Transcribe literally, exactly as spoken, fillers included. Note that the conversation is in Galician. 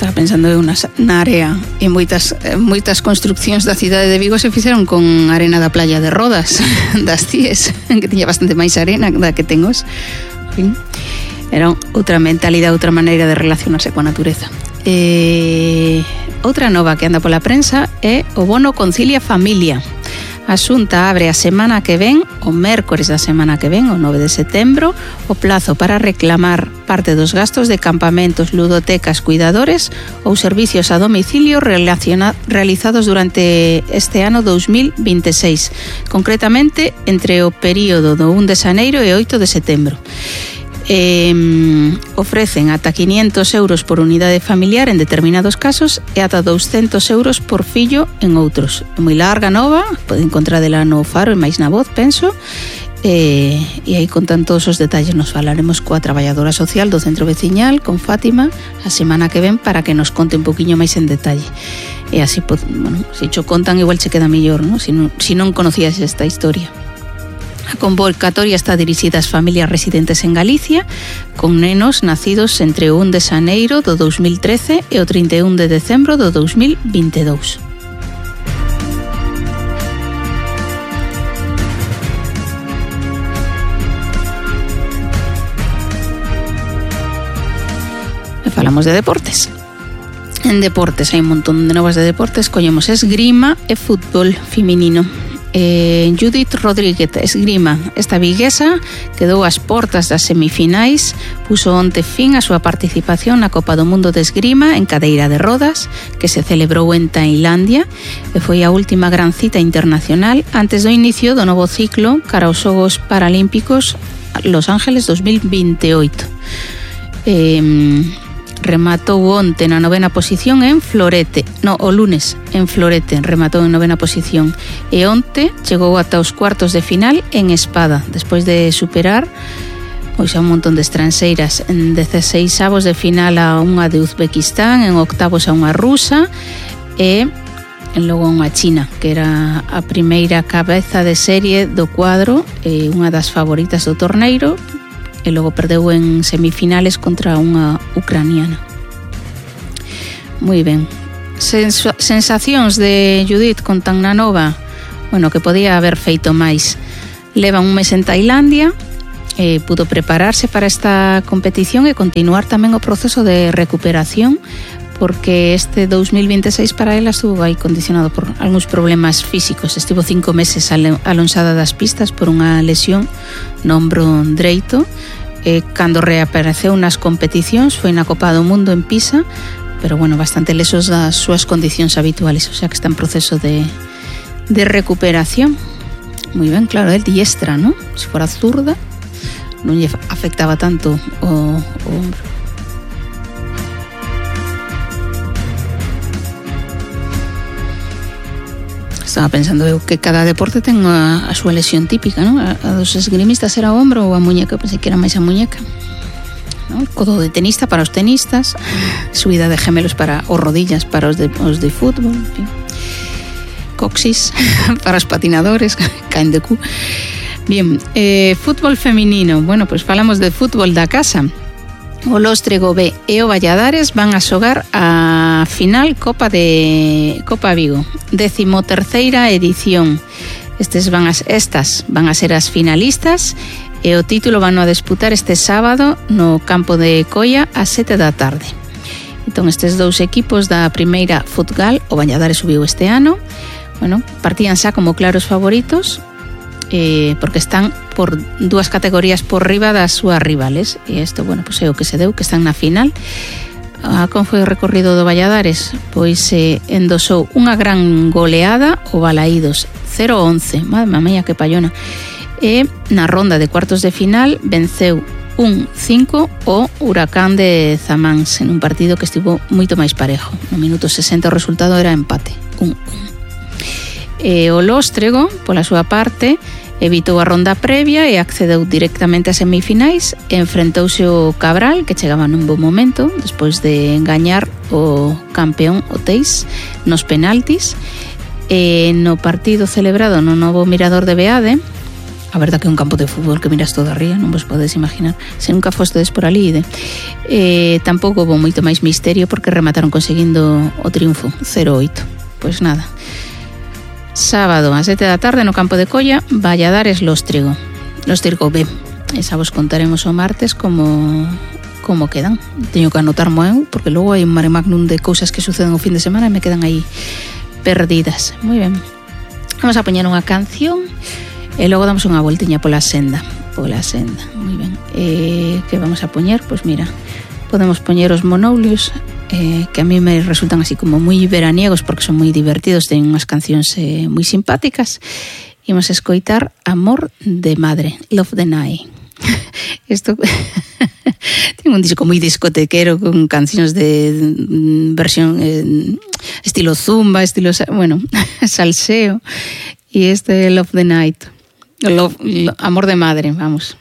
Estaba pensando en una, na área e moitas, moitas construccións da cidade de Vigo se fixeron con arena da playa de Rodas, das Cies, que tiña bastante máis arena da que ten hoxe. En fin, era outra mentalidade, outra maneira de relacionarse coa natureza. Eh, outra nova que anda pola prensa é o bono Concilia Familia. A Xunta abre a semana que ven, o mércores da semana que ven, o nove de setembro, o plazo para reclamar parte dos gastos de campamentos, ludotecas, cuidadores ou servicios a domicilio relaciona- realizados durante este ano dous mil vinte e seis, concretamente entre o período do un de xaneiro e oito de setembro. Eh, ofrecen ata quinientos euros por unidade familiar en determinados casos e ata douscentos euros por fillo en outros. É moi larga, nova, pode encontradela no Faro e máis na Voz, penso, e, e aí contan todos os detalles. Nos falaremos coa traballadora social do centro veciñal, con Fátima, a semana que ven, para que nos conte un poquinho máis en detalle. E así, bueno, se cho contan igual che queda mellor, ¿no? Si non, si non conocías esta historia. A convocatoria está dirixida ás familias residentes en Galicia con nenos nacidos entre o un de xaneiro do dous mil trece e o trinta e un de decembro do dous mil vinte e dous. E falamos de deportes. En deportes hai un montón de novas de deportes, collemos esgrima e fútbol feminino. Eh, Judith Rodríguez, esgrima. Esta viguesa quedou ás portas das semifinais, puso onte fin a súa participación na Copa do Mundo de Esgrima en cadeira de rodas, que se celebrou en Tailandia, e foi a última gran cita internacional antes do inicio do novo ciclo cara aos Xogos Paralímpicos Los Ángeles dos mil vinte e oito. Eh, rematou onte na novena posición en Florete, no, o lunes en Florete rematou en novena posición, e onte chegou ata os cuartos de final en Espada, despois de superar pois a un montón de estranxeiras. En dezasseis avos de final a unha de Uzbequistán, en octavos a unha rusa e en logo unha china, que era a primeira cabeza de serie do cuadro e unha das favoritas do torneiro, e logo perdeu en semifinales contra unha ucraniana. Moi ben. Sens- sensacións de Judith con tan na nova, bueno, que podía haber feito máis. Leva un mes en Tailandia, e pudo prepararse para esta competición e continuar tamén o proceso de recuperación, porque este dous mil vinte e seis para ela estuvo aí condicionado por algúns problemas físicos. Estivo cinco meses alonsada das pistas por unha lesión no ombro dereito, e cando reapareceu nas competicións foi na Copa do Mundo en Pisa, pero bueno, bastante lesos das súas condicións habituales, o sea que está en proceso de, de recuperación. Moi ben, claro, el diestra, ¿no? Se fora zurda non lle afectaba tanto o, o ombro. Estaba pensando eu que cada deporte ten a, a súa lesión típica, ¿no? A, a dos esgrimistas era o ombro ou a muñeca, pensei que era máis a muñeca, ¿no? O codo de tenista para os tenistas, subida de gemelos para os rodillas para os de, os de fútbol, en fin. Coxis para os patinadores, caen de cu. Bien, eh, fútbol feminino. Bueno, pues falamos de fútbol da casa. O Lóstrego B e o Valladares van a xogar a final Copa de Copa Vigo, décimo terceira edición. Estes van a, estas van a ser as finalistas e o título van a disputar este sábado no campo de Coia ás sete da tarde. Entón, estes dous equipos da primeira Futgal, o Valladares subiu este ano, bueno, partían xa como claros favoritos, Eh, porque están por dúas categorías por riba das súas rivales, e isto, bueno, pois é o que se deu, que están na final. Ah, como foi o recorrido do Valladares? Pois eh, endosou unha gran goleada o Balaídos, cero a once, madre mía, que payona, e na ronda de cuartos de final venceu un cinco o Huracán de Zamáns, en un partido que estivo moito máis parejo. No minuto sesenta o resultado era empate, un un. E o Lóstrego, pola súa parte, evitou a ronda previa e accedeu directamente ás semifinais e enfrentouse o Cabral, que chegaba nun bo momento, despois de engañar o campeón, o Teis, nos penaltis. E no partido celebrado no novo Mirador de Beade, A verdad que un campo de fútbol que miras todo arriba, non vos podes imaginar. Se nunca fostedes por ali, de. Eh, tampouco houve moito máis misterio porque remataron conseguindo o triunfo, cero oito. Pois nada. Sábado, a sete da tarde, no campo de Colla, Valladares Lóstrigo. Lóstrigo B. Esa vos contaremos o martes como... como quedan. Teño que anotar moeu, porque logo hai un mare magnum de cousas que suceden o fin de semana e me quedan aí perdidas. Moi ben. Vamos a poñer unha canción e logo damos unha voltiña pola senda. Pola senda, moi ben. E que vamos a poñer? Pois mira, podemos poñer os Monoulios, eh, que a mí me resultan así como moi veraniegos porque son moi divertidos, teñen unhas cancións eh, moi simpáticas. Imos a escoitar Amor de Madre, Love the Night. Isto ten un disco moi discotequero con cancións de versión eh, estilo zumba, estilo, bueno, salseo, e este Love the Night, Love, Amor de Madre, vamos.